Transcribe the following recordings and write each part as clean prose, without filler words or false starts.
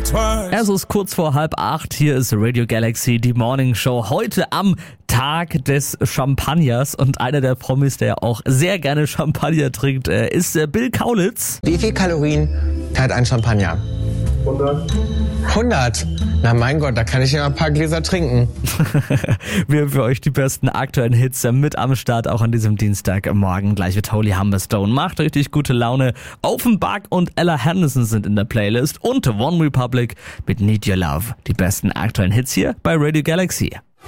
Es ist kurz vor 7:30, hier ist Radio Galaxy, die Morning Show. Heute am Tag des Champagners und einer der Promis, der auch sehr gerne Champagner trinkt, ist Bill Kaulitz. Wie viel Kalorien hat ein Champagner? 100? Na mein Gott, da kann ich ja ein paar Gläser trinken. Wir haben für euch die besten aktuellen Hits mit am Start, auch an diesem Dienstagmorgen. Gleich mit Holy Humberstone. Macht richtig gute Laune. Offenbach und Ella Henderson sind in der Playlist und One Republic mit Need Your Love. Die besten aktuellen Hits hier bei Radio Galaxy.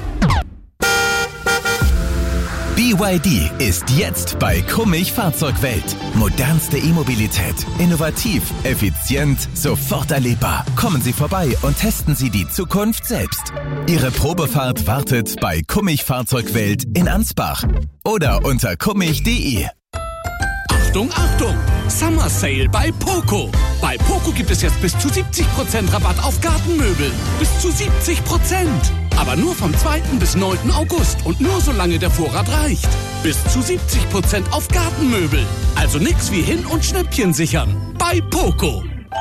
BYD ist jetzt bei Kummich Fahrzeugwelt. Modernste E-Mobilität. Innovativ, effizient, sofort erlebbar. Kommen Sie vorbei und testen Sie die Zukunft selbst. Ihre Probefahrt wartet bei Kummich Fahrzeugwelt in Ansbach oder unter kummich.de. Achtung, Achtung! Summer Sale bei Poco. Bei Poco gibt es jetzt bis zu 70% Rabatt auf Gartenmöbel. Bis zu 70%. Aber nur vom 2. bis 9. August und nur solange der Vorrat reicht. Bis zu 70% auf Gartenmöbel. Also nix wie hin- und Schnäppchen sichern. Bei Poco.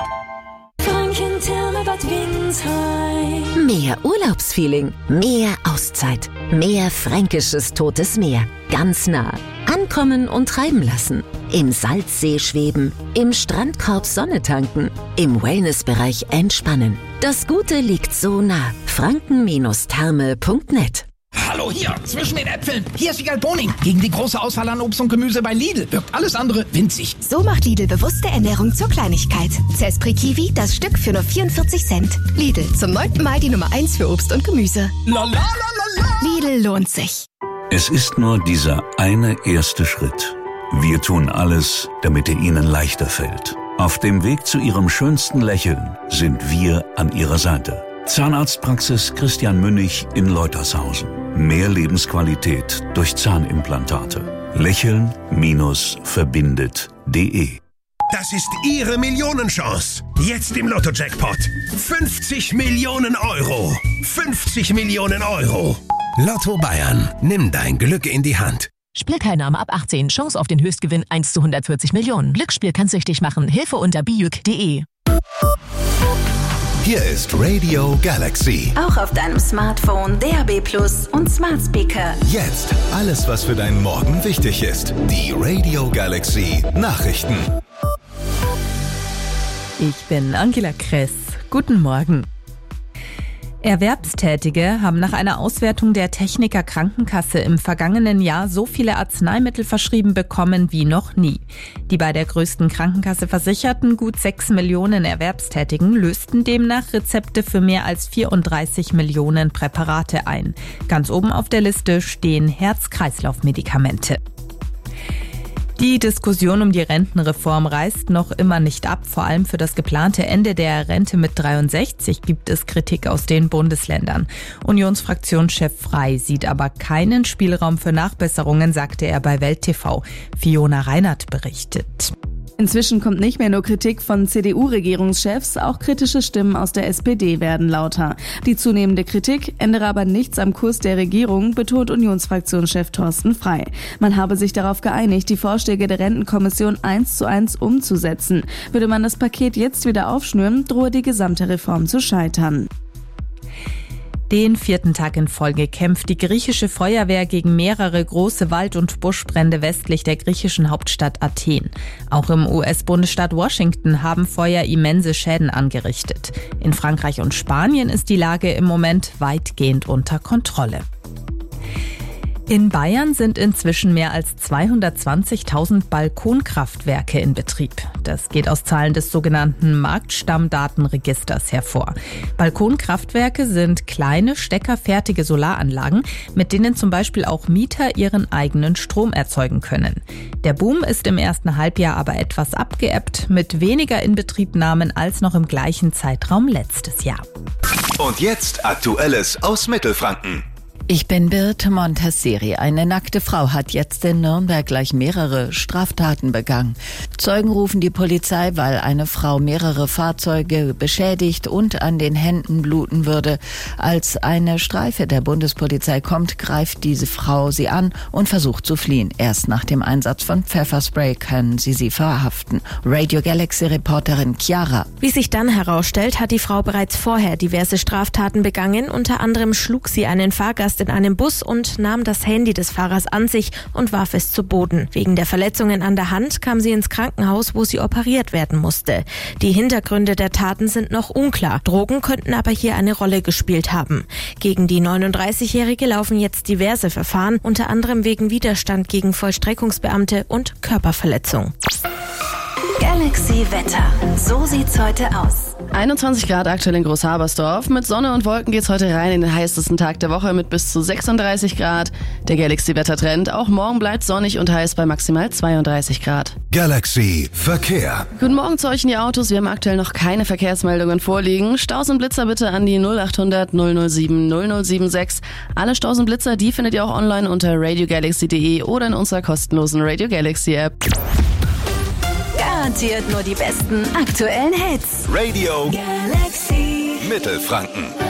Mehr Urlaubsfeeling, mehr Auszeit, mehr fränkisches Totes Meer. Ganz nah. Ankommen und treiben lassen. Im Salzsee schweben, im Strandkorb Sonne tanken, im Wellnessbereich entspannen. Das Gute liegt so nah. franken-therme.net. Hallo hier, zwischen den Äpfeln. Hier ist Wiegald Boning. Gegen die große Auswahl an Obst und Gemüse bei Lidl wirkt alles andere winzig. So macht Lidl bewusste Ernährung zur Kleinigkeit. Zespri Kiwi, das Stück für nur 44 Cent. Lidl, zum 9. Mal die Nummer 1 für Obst und Gemüse. La la la la la. Lidl lohnt sich. Es ist nur dieser eine erste Schritt. Wir tun alles, damit er Ihnen leichter fällt. Auf dem Weg zu Ihrem schönsten Lächeln sind wir an Ihrer Seite. Zahnarztpraxis Christian Münnig in Leutershausen. Mehr Lebensqualität durch Zahnimplantate. Lächeln-verbindet.de. Das ist Ihre Millionenchance. Jetzt im Lotto-Jackpot. 50 Millionen Euro. 50 Millionen Euro. Lotto Bayern. Nimm dein Glück in die Hand. Spielteilnahme ab 18. Chance auf den Höchstgewinn 1 zu 140 Millionen. Glücksspiel kann süchtig machen. Hilfe unter bijuk.de. Hier ist Radio Galaxy. Auch auf deinem Smartphone, DAB+ und Smart Speaker. Jetzt alles, was für deinen Morgen wichtig ist. Die Radio Galaxy Nachrichten. Ich bin Angela Kress. Guten Morgen. Erwerbstätige haben nach einer Auswertung der Techniker Krankenkasse im vergangenen Jahr so viele Arzneimittel verschrieben bekommen wie noch nie. Die bei der größten Krankenkasse versicherten gut 6 Millionen Erwerbstätigen lösten demnach Rezepte für mehr als 34 Millionen Präparate ein. Ganz oben auf der Liste stehen Herz-Kreislauf-Medikamente. Die Diskussion um die Rentenreform reißt noch immer nicht ab. Vor allem für das geplante Ende der Rente mit 63 gibt es Kritik aus den Bundesländern. Unionsfraktionschef Frey sieht aber keinen Spielraum für Nachbesserungen, sagte er bei Welt TV. Fiona Reinert berichtet. Inzwischen kommt nicht mehr nur Kritik von CDU-Regierungschefs, auch kritische Stimmen aus der SPD werden lauter. Die zunehmende Kritik ändere aber nichts am Kurs der Regierung, betont Unionsfraktionschef Thorsten Frey. Man habe sich darauf geeinigt, die Vorschläge der Rentenkommission 1:1 umzusetzen. Würde man das Paket jetzt wieder aufschnüren, drohe die gesamte Reform zu scheitern. Den 4. Tag in Folge kämpft die griechische Feuerwehr gegen mehrere große Wald- und Buschbrände westlich der griechischen Hauptstadt Athen. Auch im US-Bundesstaat Washington haben Feuer immense Schäden angerichtet. In Frankreich und Spanien ist die Lage im Moment weitgehend unter Kontrolle. In Bayern sind inzwischen mehr als 220.000 Balkonkraftwerke in Betrieb. Das geht aus Zahlen des sogenannten Marktstammdatenregisters hervor. Balkonkraftwerke sind kleine, steckerfertige Solaranlagen, mit denen zum Beispiel auch Mieter ihren eigenen Strom erzeugen können. Der Boom ist im ersten Halbjahr aber etwas abgeebbt, mit weniger Inbetriebnahmen als noch im gleichen Zeitraum letztes Jahr. Und jetzt Aktuelles aus Mittelfranken. Ich bin Birte Montesseri. Eine nackte Frau hat jetzt in Nürnberg gleich mehrere Straftaten begangen. Zeugen rufen die Polizei, weil eine Frau mehrere Fahrzeuge beschädigt und an den Händen bluten würde. Als eine Streife der Bundespolizei kommt, greift diese Frau sie an und versucht zu fliehen. Erst nach dem Einsatz von Pfefferspray können sie verhaften. Radio Galaxy-Reporterin Chiara. Wie sich dann herausstellt, hat die Frau bereits vorher diverse Straftaten begangen. Unter anderem schlug sie einen Fahrgast in einem Bus und nahm das Handy des Fahrers an sich und warf es zu Boden. Wegen der Verletzungen an der Hand kam sie ins Krankenhaus, wo sie operiert werden musste. Die Hintergründe der Taten sind noch unklar. Drogen könnten aber hier eine Rolle gespielt haben. Gegen die 39-Jährige laufen jetzt diverse Verfahren, unter anderem wegen Widerstand gegen Vollstreckungsbeamte und Körperverletzung. Galaxy Wetter. So sieht's heute aus. 21 Grad aktuell in Großhabersdorf. Mit Sonne und Wolken geht's heute rein in den heißesten Tag der Woche mit bis zu 36 Grad. Der Galaxy Wettertrend. Auch morgen bleibt sonnig und heiß bei maximal 32 Grad. Galaxy Verkehr. Guten Morgen zu euch in die Autos. Wir haben aktuell noch keine Verkehrsmeldungen vorliegen. Staus und Blitzer bitte an die 0800 007 0076. Alle Staus und Blitzer, die findet ihr auch online unter radiogalaxy.de oder in unserer kostenlosen Radio Galaxy App. Garantiert nur die besten aktuellen Hits. Radio Galaxy Mittelfranken.